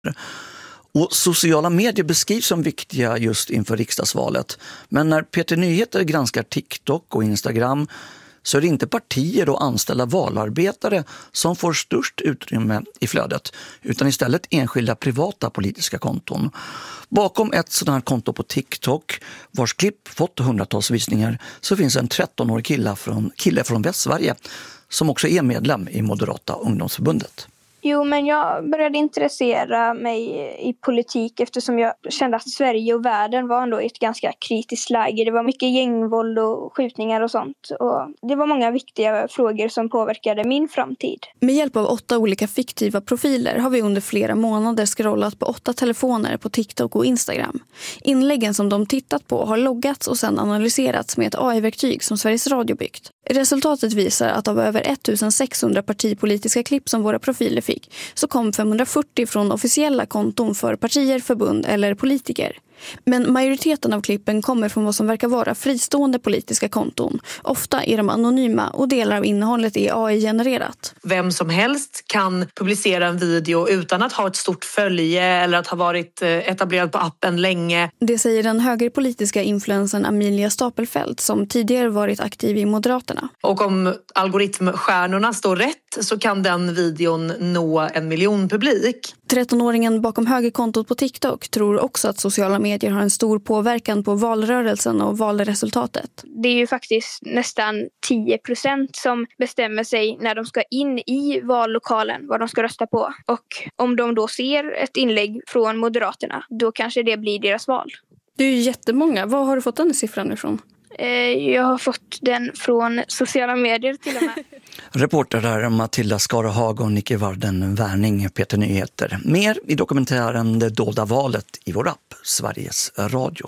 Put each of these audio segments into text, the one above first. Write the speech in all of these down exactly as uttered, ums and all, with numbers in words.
Och sociala medier beskrivs som viktiga just inför riksdagsvalet. Men när P T Nyheter granskar TikTok och Instagram så är det inte partier och anställda valarbetare som får störst utrymme i flödet, utan istället enskilda privata politiska konton. Bakom ett sådant här konto på TikTok, vars klipp fått hundratals visningar, så finns en trettonårig kille från, kille från Västsverige som också är medlem i Moderata ungdomsförbundet. Jo, men jag började intressera mig i politik eftersom jag kände att Sverige och världen var ändå i ett ganska kritiskt läge. Det var mycket gängvåld och skjutningar och sånt. Och det var många viktiga frågor som påverkade min framtid. Med hjälp av åtta olika fiktiva profiler har vi under flera månader scrollat på åtta telefoner på TikTok och Instagram. Inläggen som de tittat på har loggats och sedan analyserats med ett A I-verktyg som Sveriges Radio byggt. Resultatet visar att av över ettusensexhundra partipolitiska klipp som våra profiler fick så kom femhundrafyrtio från officiella konton för partier, förbund eller politiker. Men majoriteten av klippen kommer från vad som verkar vara fristående politiska konton. Ofta är de anonyma och delar av innehållet är A I-genererat. Vem som helst kan publicera en video utan att ha ett stort följe eller att ha varit etablerad på appen länge. Det säger den högerpolitiska influensen Amelia Stapelfelt som tidigare varit aktiv i Moderaterna. Och om algoritmstjärnorna står rätt så kan den videon nå en miljon publik. trettonåringen bakom högerkontot på TikTok tror också att sociala medier har en stor påverkan på valrörelsen och valresultatet. Det är ju faktiskt nästan tio procent som bestämmer sig när de ska in i vallokalen vad de ska rösta på. Och om de då ser ett inlägg från Moderaterna, då kanske det blir deras val. Det är ju jättemånga. Var har du fått den siffran ifrån? Jag har fått den från sociala medier till och med. Reporter Matilda Skarahag och Nicke Varden Värning, P T Nyheter. Mer i dokumentären Det dolda valet i vår app, Sveriges Radio.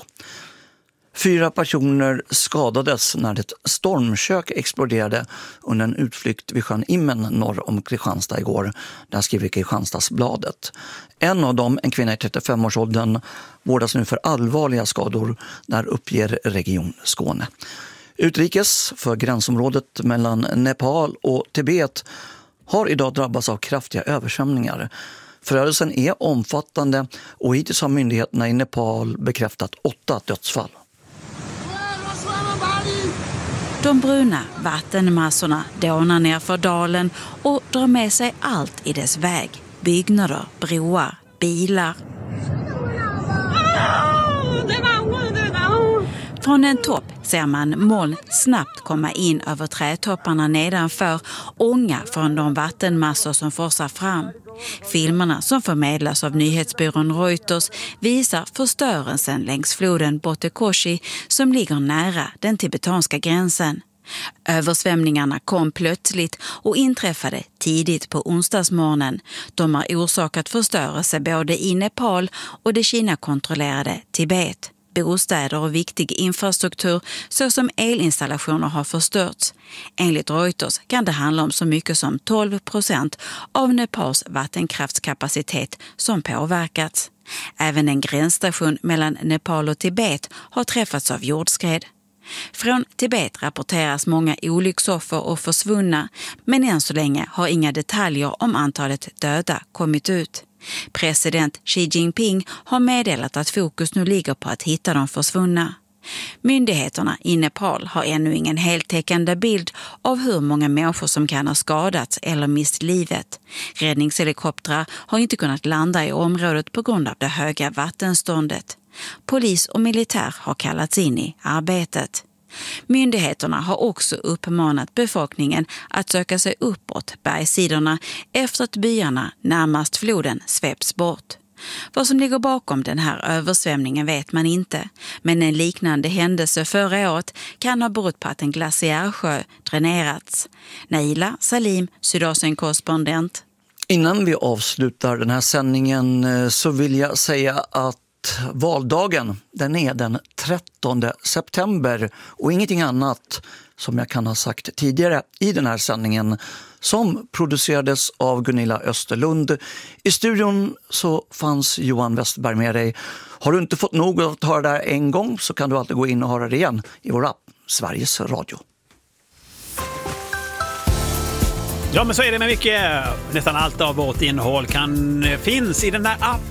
Fyra personer skadades när ett stormkök exploderade under en utflykt vid sjön Immen norr om Kristianstad igår. Där skriver Kristianstadsbladet. En av dem, en kvinna i trettiofem-årsåldern, vårdas nu för allvarliga skador, där uppger Region Skåne. Utrikes för gränsområdet mellan Nepal och Tibet har idag drabbats av kraftiga översvämningar. Förödelsen är omfattande och hittills har myndigheterna i Nepal bekräftat åtta dödsfall. De bruna vattenmassorna dånar ner för dalen och drar med sig allt i dess väg. Byggnader, broar, bilar. Från en topp ser man moln snabbt komma in över trädtopparna nedanför, ånga från de vattenmassor som forsar fram. Filmerna som förmedlas av nyhetsbyrån Reuters visar förstörelsen längs floden Botekoshi som ligger nära den tibetanska gränsen. Översvämningarna kom plötsligt och inträffade tidigt på onsdagsmorgonen. De har orsakat förstörelse både i Nepal och det Kina-kontrollerade Tibet. Bostäder och viktig infrastruktur såsom elinstallationer har förstörts. Enligt Reuters kan det handla om så mycket som tolv procent av Nepals vattenkraftskapacitet som påverkats. Även en gränsstation mellan Nepal och Tibet har träffats av jordskred. Från Tibet rapporteras många olycksoffer och försvunna, men än så länge har inga detaljer om antalet döda kommit ut. President Xi Jinping har meddelat att fokus nu ligger på att hitta de försvunna. Myndigheterna i Nepal har ännu ingen heltäckande bild av hur många människor som kan ha skadats eller mist livet. Räddningshelikoptrar har inte kunnat landa i området på grund av det höga vattenståndet. Polis och militär har kallats in i arbetet. Myndigheterna har också uppmanat befolkningen att söka sig uppåt bergssidorna efter att byarna närmast floden sveps bort. Vad som ligger bakom den här översvämningen vet man inte, men en liknande händelse förra året kan ha berott på att en glaciärsjö dränerats. Naila Salim, Sydasien-korrespondent. Innan vi avslutar den här sändningen så vill jag säga att valdagen, den är den trettonde september och ingenting annat som jag kan ha sagt tidigare i den här sändningen som producerades av Gunilla Österlund. I studion så fanns Johan Westberg med dig. Har du inte fått nog att höra det här en gång så kan du alltid gå in och höra det igen i vår app Sveriges Radio. Ja, men så är det med mycket. Nästan allt av vårt innehåll kan finns i den här appen